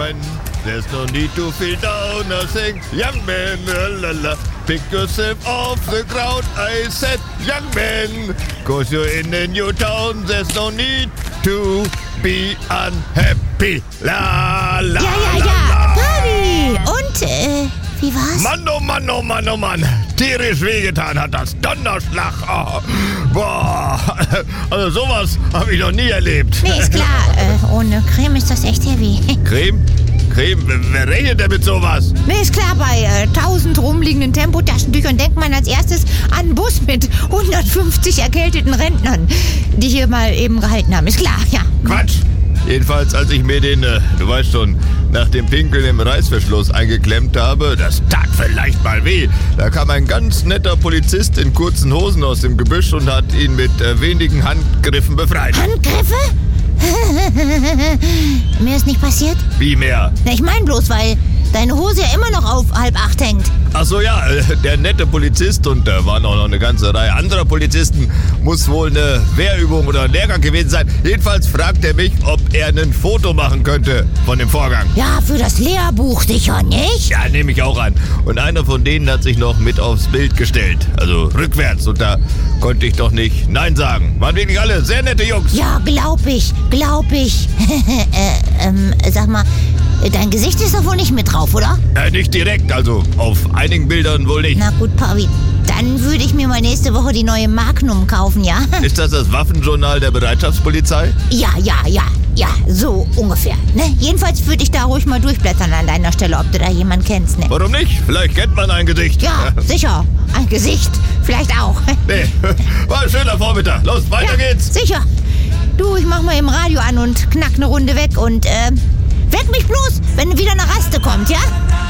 man, there's no need to feel down or sing. Young man, la la, pick yourself off the ground. I said, young man, 'cause you're in a new town, there's no need to be unhappy. La la Ja. la. Pavi! Und, wie war's? Mann, oh Mann, oh Mann, oh Mann. Tierisch wehgetan hat das. Donnerschlag. Oh. Boah. Also sowas habe ich noch nie erlebt. Nee, ist klar. Ohne Creme ist das echt heavy. Creme? Wer rechnet denn mit sowas? Nee, ist klar, bei 1000 rumliegenden Tempotaschentüchern denkt man als erstes an einen Bus mit 150 erkälteten Rentnern, die hier mal eben gehalten haben. Ist klar, ja. Quatsch. Jedenfalls, als ich mir den, du weißt schon, nach dem Pinkeln im Reißverschluss eingeklemmt habe, das tat vielleicht mal weh. Da kam ein ganz netter Polizist in kurzen Hosen aus dem Gebüsch und hat ihn mit wenigen Handgriffen befreit. Handgriffe? Mir ist nicht passiert? Wie mehr? Na, ich mein bloß, weil deine Hose ja immer noch auf 7:30 hängt. Ach so, ja, der nette Polizist und da waren auch noch eine ganze Reihe anderer Polizisten, muss wohl eine Wehrübung oder ein Lehrgang gewesen sein. Jedenfalls fragt er mich, ob er ein Foto machen könnte von dem Vorgang. Ja, für das Lehrbuch sicher nicht? Ja, nehme ich auch an. Und einer von denen hat sich noch mit aufs Bild gestellt, also rückwärts. Und da konnte ich doch nicht Nein sagen. Waren wirklich alle sehr nette Jungs. Ja, glaub ich. Sag mal, dein Gesicht ist doch wohl nicht mit drauf, oder? Nicht direkt, also auf einigen Bildern wohl nicht. Na gut, Pavi, dann würde ich mir mal nächste Woche die neue Magnum kaufen, ja? Ist das Waffenjournal der Bereitschaftspolizei? Ja, so ungefähr, ne? Jedenfalls würde ich da ruhig mal durchblättern an deiner Stelle, ob du da jemanden kennst, ne? Warum nicht? Vielleicht kennt man ein Gesicht. Ja, sicher. Ein Gesicht, vielleicht auch. Nee, war ein schöner Vormittag. Los, weiter geht's. Sicher. Du, ich mach mal im Radio an und knack eine Runde weg und, weck mich bloß, wenn wieder eine Raste kommt, ja?